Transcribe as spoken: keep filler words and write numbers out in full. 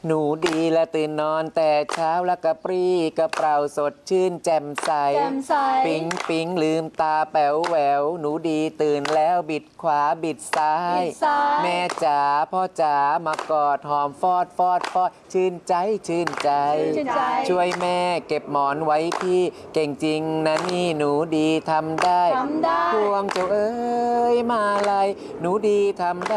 หนูดีและตื่นนอนแต่เช้าแล้วกระปรี้กระเปร่าสดชื่นแจ่มใสปิ๊งปิ๊งลืมตาแป๋วแหววหนูดีตื่นแล้วบิดขวาบิดซ้ายแม่จ๋าพ่อจ๋ามากอดหอมฟอดฟอดฟอดชื่นใจชื่นใจช่วยแม่เก็บหมอนไว้พี่เก่งจริงนะนี่หนูดีทำได้พวงเจ้าเอ้ยมาลัยหนูดีทำได้